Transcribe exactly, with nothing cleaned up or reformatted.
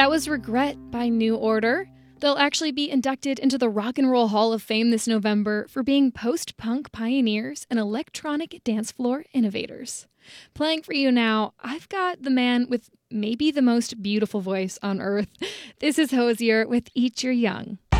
That was Regret by New Order. They'll actually be inducted into the Rock and Roll Hall of Fame this November for being post-punk pioneers and electronic dance floor innovators. Playing for you now, I've got the man with maybe the most beautiful voice on earth. This is Hozier with Eat Your Young.